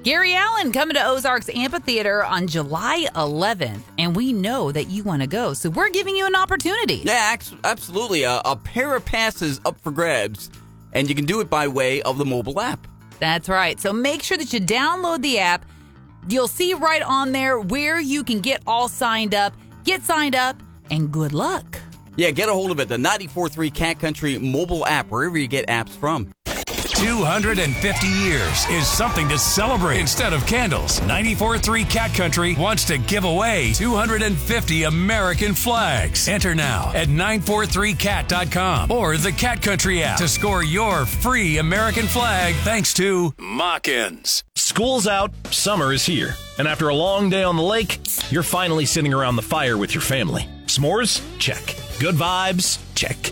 Gary Allen coming to Ozarks Amphitheater on July 11th, and we know that you want to go, so we're giving you an opportunity. Yeah, absolutely. A pair of passes up for grabs, and you can do it by way of the mobile app. That's right. So make sure that you download the app. You'll see right on there where you can get all signed up. Get signed up, and good luck. Yeah, get a hold of it, the 94.3 Cat Country mobile app, wherever you get apps from. 250 years is something to celebrate. Instead of candles, 94.3 Cat Country wants to give away 250 American flags. Enter now at 943cat.com or the Cat Country app to score your free American flag thanks to Mock-Ins. School's out, summer is here, and after a long day on the lake, you're finally sitting around the fire with your family. S'mores? Check. Good vibes? Check.